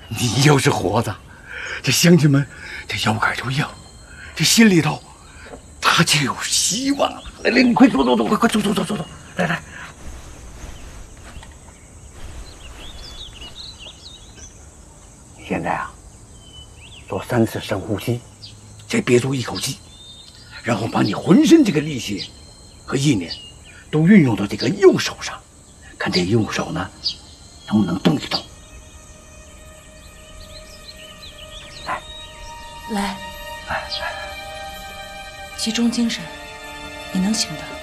你要是活着，这乡亲们这腰杆就硬，这心里头他就有希望了。来来，你快走，快走，来。现在啊，做3次深呼吸，再憋住一口气，然后把你浑身这个力气和意念都运用到这个右手上，看这右手呢能不能动一动。 来，集中精神，你能行的。